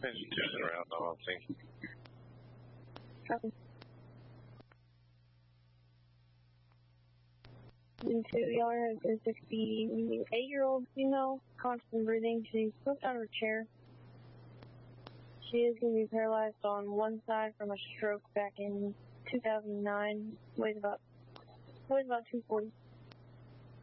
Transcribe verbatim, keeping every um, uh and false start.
She's turning around now, I think. Copy. Into y'all have a sixty-eight-year-old female, constant breathing. She's flipped out of her chair. She is going to be paralyzed on one side from a stroke back in two thousand nine. Weighs about weighs about two forty.